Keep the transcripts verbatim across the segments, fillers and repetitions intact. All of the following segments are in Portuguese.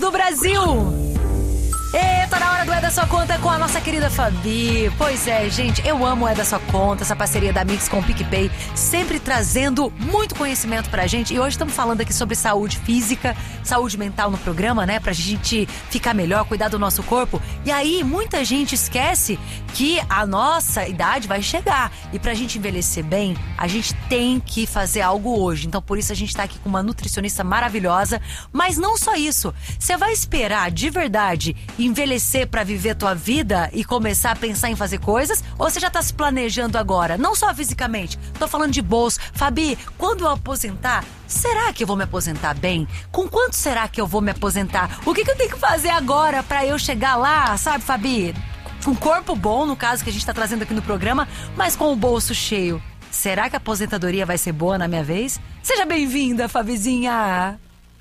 do Brasil. E tá na hora do É da Sua Conta com a nossa querida Fabi. Pois é, gente, eu amo o É da Sua Conta, essa parceria da Mix com o PicPay, sempre trazendo muito conhecimento pra gente. E hoje estamos falando aqui sobre saúde física, saúde mental no programa, né? Pra gente ficar melhor, cuidar do nosso corpo. E aí, muita gente esquece que a nossa idade vai chegar. E pra gente envelhecer bem, a gente tem que fazer algo hoje. Então, por isso a gente tá aqui com uma nutricionista maravilhosa. Mas não só isso. Você vai esperar, de verdade, envelhecer pra viver a tua vida e começar a pensar em fazer coisas? Ou você já tá se planejando agora? Não só fisicamente, tô falando de bolso. Fabi, quando eu aposentar, será que eu vou me aposentar bem? Com quanto será que eu vou me aposentar? O que, que eu tenho que fazer agora pra eu chegar lá, sabe, Fabi? Com corpo bom, no caso que a gente tá trazendo aqui no programa, mas com o bolso cheio. Será que a aposentadoria vai ser boa na minha vez? Seja bem-vinda, Fabizinha!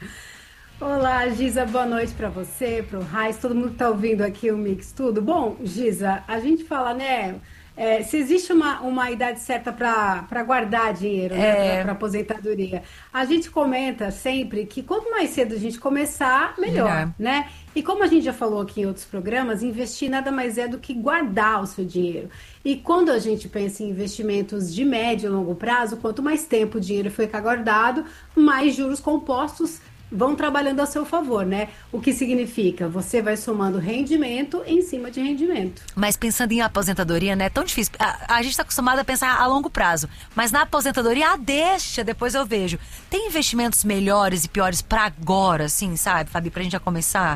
Olá, Giza, boa noite para você, para o Raiz, todo mundo que tá ouvindo aqui o Mix, tudo bom? Giza, a gente fala, né, é, se existe uma, uma idade certa para guardar dinheiro, né, É. para aposentadoria. A gente comenta sempre que quanto mais cedo a gente começar, melhor, Melhor. né? E como a gente já falou aqui em outros programas, investir nada mais é do que guardar o seu dinheiro. E quando a gente pensa em investimentos de médio e longo prazo, quanto mais tempo o dinheiro ficar guardado, mais juros compostos vão trabalhando a seu favor, né? O que significa? Você vai somando rendimento em cima de rendimento. Mas pensando em aposentadoria, né? É tão difícil. A, a gente tá acostumado a pensar a longo prazo. Mas na aposentadoria, ah, deixa, depois eu vejo. Tem investimentos melhores e piores pra agora, assim, sabe, Fabi? Pra gente já começar?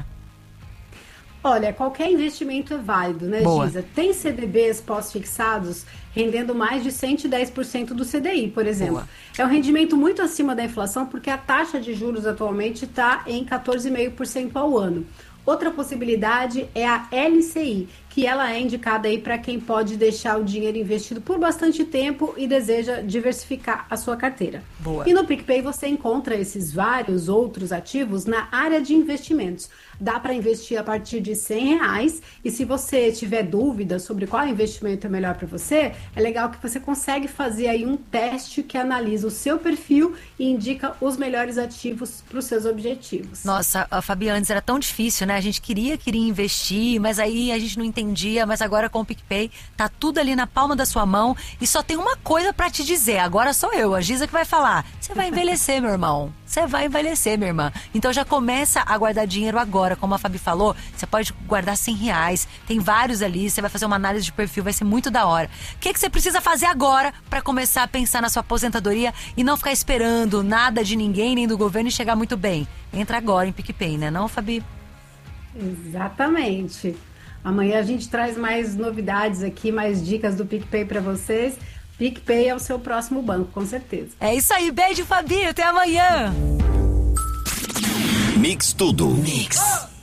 Olha, qualquer investimento é válido, né, Boa. Giza? Tem C D Bs pós-fixados rendendo mais de cento e dez por cento do C D I, por exemplo. Boa. É um rendimento muito acima da inflação, porque a taxa de juros atualmente está em quatorze vírgula cinco por cento ao ano. Outra possibilidade é a L C I, que ela é indicada aí para quem pode deixar o dinheiro investido por bastante tempo e deseja diversificar a sua carteira. Boa. E no PicPay você encontra esses vários outros ativos na área de investimentos. Dá para investir a partir de cem reais, e se você tiver dúvida sobre qual investimento é melhor para você, é legal que você consegue fazer aí um teste que analisa o seu perfil e indica os melhores ativos para os seus objetivos. Nossa, a Fabi, antes era tão difícil, né? A gente queria, queria investir, mas aí a gente não entendia, mas agora com o PicPay tá tudo ali na palma da sua mão e só tem uma coisa pra te dizer, agora sou eu, a Giza, que vai falar: você vai envelhecer, meu irmão, você vai envelhecer, minha irmã. Então já começa a guardar dinheiro agora, como a Fabi falou, você pode guardar cem reais, tem vários ali, você vai fazer uma análise de perfil, vai ser muito da hora. O que, que você precisa fazer agora pra começar a pensar na sua aposentadoria e não ficar esperando nada de ninguém, nem do governo, e chegar muito bem? Entra agora em PicPay, né não, Fabi? Exatamente. Amanhã a gente traz mais novidades aqui, mais dicas do PicPay para vocês. PicPay é o seu próximo banco, com certeza. É isso aí, beijo, Fabi, até amanhã. Mix Tudo. Mix.